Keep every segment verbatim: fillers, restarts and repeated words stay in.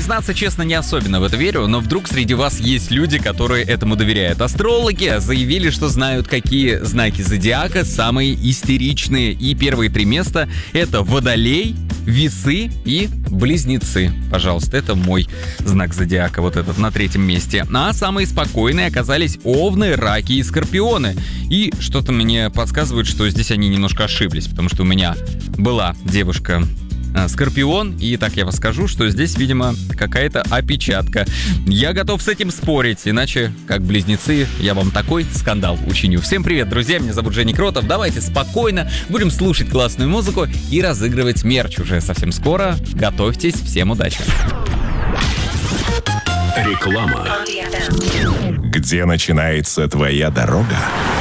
Признаться честно, не особенно в это верю, но вдруг среди вас есть люди, которые этому доверяют. Астрологи заявили, что знают, какие знаки зодиака самые истеричные. И первые три места — это Водолей, Весы и Близнецы. Пожалуйста, это мой знак зодиака, вот этот на третьем месте. А самые спокойные оказались Овны, Раки и Скорпионы. И что-то мне подсказывает, что здесь они немножко ошиблись, потому что у меня была девушка Скорпион, и так я вам скажу, что здесь, видимо, какая-то опечатка. Я готов с этим спорить, иначе, как Близнецы, я вам такой скандал учиню. Всем привет, друзья, меня зовут Женя Кротов. Давайте спокойно будем слушать классную музыку и разыгрывать мерч уже совсем скоро. Готовьтесь, всем удачи. Реклама. Где начинается твоя дорога?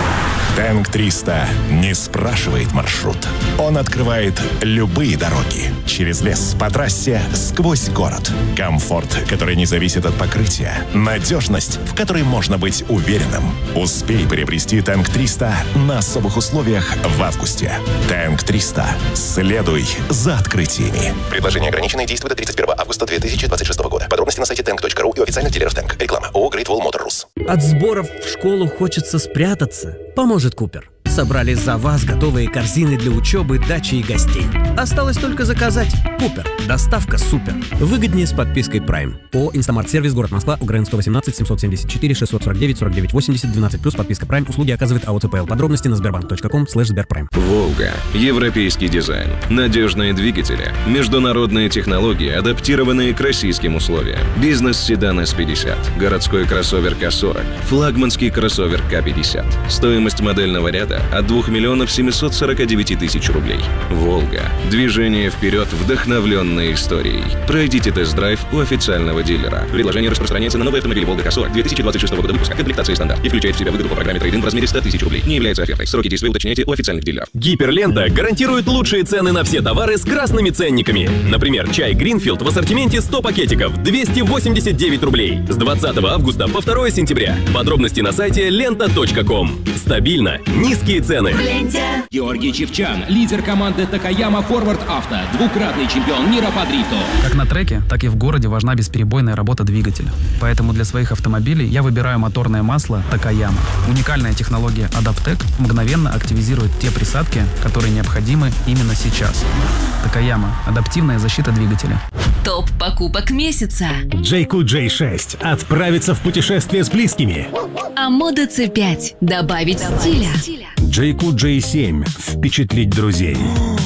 Тэнк триста не спрашивает маршрут. Он открывает любые дороги. Через лес, по трассе, сквозь город. Комфорт, который не зависит от покрытия. Надежность, в которой можно быть уверенным. Успей приобрести Тэнк триста на особых условиях в августе. Тэнк триста. Следуй за открытиями. Предложение ограниченное, действует до тридцать первого августа две тысячи двадцать шестого года. Подробности на сайте тэнк точка ру и у официальных дилеров Тэнк. Реклама. ООО Great Wall Motors. От сборов в школу хочется спрятаться. Поможет Купер. Собрали за вас готовые корзины для учебы, дачи и гостей. Осталось только заказать. Купер. Доставка супер. Выгоднее с подпиской Prime. ООО «Инстамарт-сервис», город Москва, УГРН сто восемнадцать семьсот семьдесят четыре шестьсот сорок девять сорок девять восемьдесят двенадцать плюс подписка Prime. Услуги оказывает АО ЦПЛ. Подробности на сбербанк точка ком слэш сберпрайм. Волга. Европейский дизайн. Надежные двигатели. Международные технологии, адаптированные к российским условиям. Бизнес-седан эс пятьдесят. Городской кроссовер ка сорок. Флагманский кроссовер ка пятьдесят. Стоимость модельного ряда от двух миллионов семьсот сорок девять тысяч рублей. Волга. Движение вперед, вдохновленной историей. Пройдите тест-драйв у официального дилера. Предложение распространяется на новые автомобили Волга ка сорок две тысячи двадцать шестого года выпуска. Комплектация стандарт. И включает в себя выгоду по программе трейд-ин в размере сто тысяч рублей. Не является офертой. Сроки действия уточняйте у официальных дилеров. Гиперлента гарантирует лучшие цены на все товары с красными ценниками. Например, чай Гринфилд в ассортименте сто пакетиков двести восемьдесят девять рублей. С двадцатого августа по второе сентября. Подробности на сайте лента точка ком. Стабильно. Низкие цены. Георгий Чевчан, лидер команды Такаяма Форвард Авто, двукратный чемпион мира по дрифту. Как на треке, так и в городе важна бесперебойная работа двигателя. Поэтому для своих автомобилей я выбираю моторное масло Такаяма. Уникальная технология Адаптек мгновенно активизирует те присадки, которые необходимы именно сейчас. Такаяма – адаптивная защита двигателя. Топ покупок месяца. джей кью джей шесть. Отправиться в путешествие с близкими. Амода си пять. Добавить стиля. джей кью джей семь. Впечатлить друзей.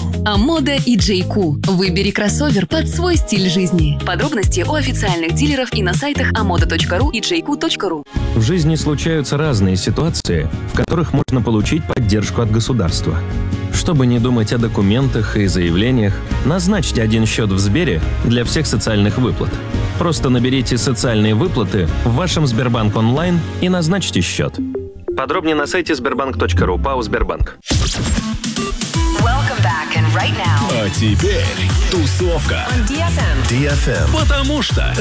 Амода и джей кью. Выбери кроссовер под свой стиль жизни. Подробности у официальных дилеров и на сайтах амода точка ру и джей кью точка ру. В жизни случаются разные ситуации, в которых можно получить поддержку от государства. Чтобы не думать о документах и заявлениях, назначьте один счет в Сбере для всех социальных выплат. Просто наберите «Социальные выплаты» в вашем Сбербанк онлайн и назначьте счет. Подробнее на сайте сбербанк точка ру. ПАО Сбербанк. Right now. А теперь тусовка. On ди эф эм. ди эф эм. Потому что